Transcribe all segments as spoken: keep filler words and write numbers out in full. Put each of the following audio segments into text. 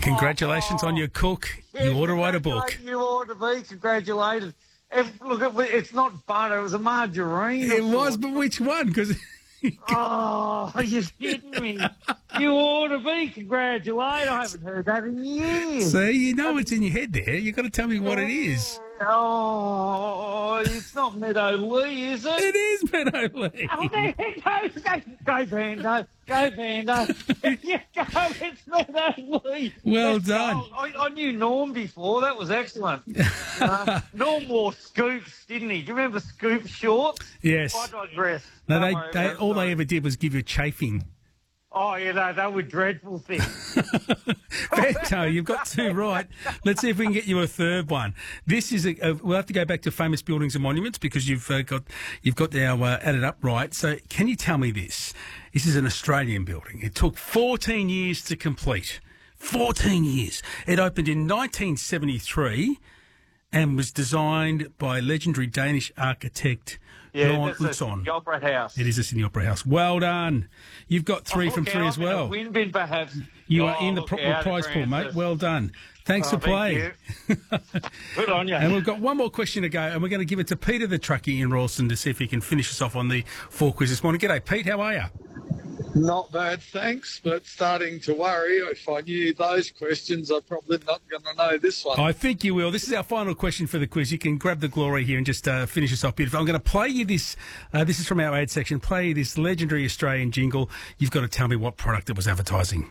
Congratulations oh, on your cook. yeah, You ought to write a book. You ought to be congratulated. If, look, it, it's not butter, it was a margarine. It was, but which one? Because oh, you're kidding me. You ought to be congratulated. I haven't heard that in years. See, you know it's in your head there. You've got to tell me what it is. Oh, it's not Meadow Lee, is it? It is Meadow Lee. Oh, there, go, go, go, Vando. Go, Vando. Yeah, go, it's Meadow Lee. Well Let's done. go. I, I knew Norm before. That was excellent. uh, Norm wore scoops, didn't he? Do you remember scoop shorts? Yes. I digress. No, Don't they, worry they about it. all Sorry. they ever did was give you chafing. Oh, yeah, no, they were dreadful things. Vento, you've got two right. Let's see if we can get you a third one. This is a, a we'll have to go back to famous buildings and monuments because you've uh, got you've got our uh, added up right. So, can you tell me this? This is an Australian building. It took fourteen years to complete. fourteen years. It opened in nineteen seventy-three and was designed by legendary Danish architect Yeah, Jan that's a- Utzon. the Opera House. It is a Sydney Opera House. Well done. You've got three Oh, from look three out, as I'm in a well. Win bin, perhaps. You Oh, are in the look pro- out, prize pool, mate. Francis. Well done. Thanks Oh, for playing. thank you. Good on you. And we've got one more question to go, and we're going to give it to Peter the truckie in Rawson to see if he can finish us off on the four quiz this morning. G'day, Pete. How are you? Not bad, thanks, but starting to worry. If I knew those questions, I'm probably not going to know this one. I think you will. This is our final question for the quiz. You can grab the glory here and just uh, finish us off beautiful. I'm going to play you this. Uh, this is from our ad section. Play you this legendary Australian jingle. You've got to tell me what product it was advertising.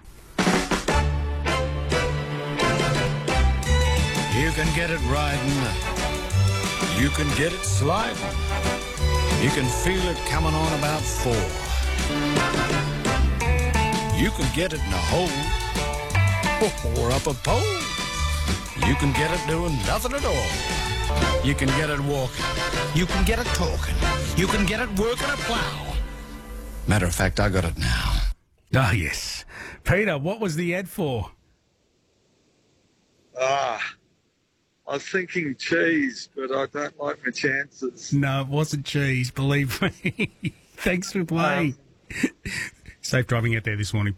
You can get it riding. You can get it sliding. You can feel it coming on about four. You can get it in a hole or up a pole. You can get it doing nothing at all. You can get it walking. You can get it talking. You can get it working a plow. Matter of fact, I got it now. Ah, yes. Peter, what was the ad for? Ah, I was thinking cheese, but I don't like my chances. No, it wasn't cheese, believe me. Thanks for playing. Safe driving out there this morning.